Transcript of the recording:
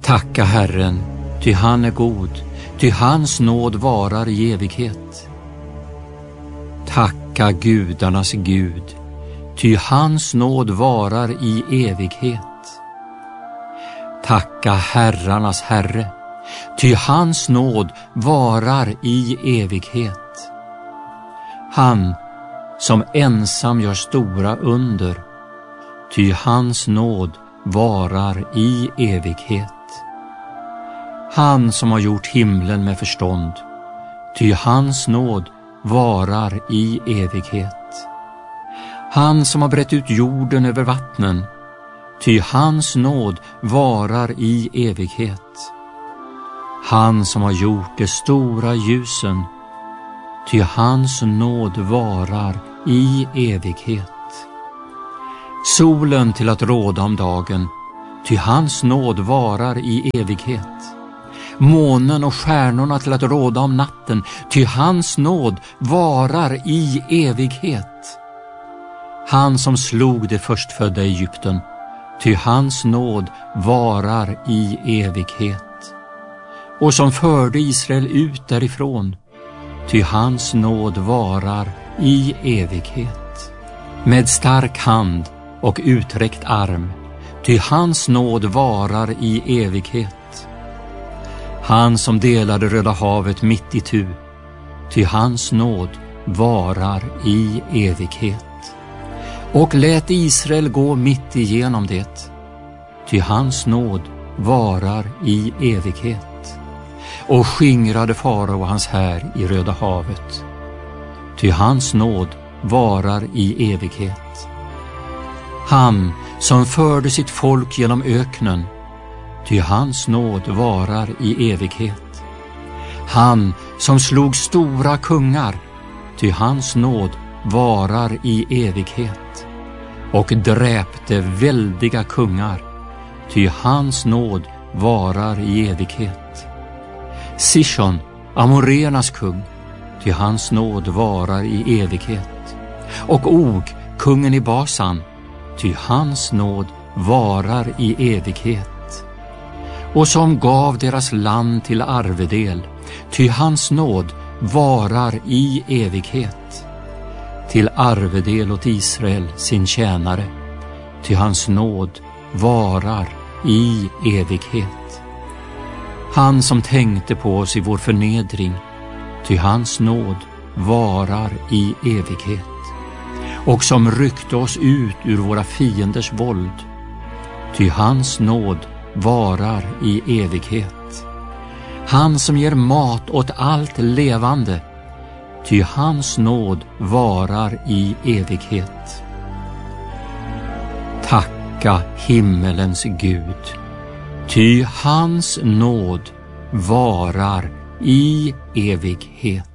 Tacka Herren, ty han är god, ty hans nåd varar i evighet. Tacka gudarnas Gud, ty hans nåd varar i evighet. Tacka herrarnas Herre, ty hans nåd varar i evighet. Han som ensam gör stora under, ty hans nåd varar i evighet. Han som har gjort himlen med förstånd, ty hans nåd varar i evighet. Han som har brett ut jorden över vattnen, ty hans nåd varar i evighet. Han som har gjort de stora ljusen, ty hans nåd varar i evighet. Solen till att råda om dagen, ty hans nåd varar i evighet. Månen och stjärnorna till att råda om natten, ty hans nåd varar i evighet. Han som slog det förstfödda Egypten, ty hans nåd varar i evighet. Och som förde Israel ut därifrån, ty hans nåd varar i evighet. Med stark hand och uträckt arm, ty hans nåd varar i evighet. Han som delade Röda havet mitt itu, ty hans nåd varar i evighet. Och lät Israel gå mitt igenom det, ty hans nåd varar i evighet. Och skingrade farao och hans här i Röda havet, ty hans nåd varar i evighet. Han som förde sitt folk genom öknen, ty hans nåd varar i evighet. Han som slog stora kungar, ty hans nåd varar i evighet. Och dräpte väldiga kungar, ty hans nåd varar i evighet. Sishon, Amoreernas kung, ty hans nåd varar i evighet. Och Og, kungen i Basan, ty hans nåd varar i evighet. Och som gav deras land till arvedel, ty hans nåd varar i evighet. Till arvedel åt Israel sin tjänare, ty hans nåd varar i evighet. Han som tänkte på oss i vår förnedring, ty hans nåd varar i evighet. Och som ryckte oss ut ur våra fienders våld, ty hans nåd varar i evighet. Han som ger mat åt allt levande, ty hans nåd varar i evighet. Tacka himmelens Gud, ty hans nåd varar i evighet.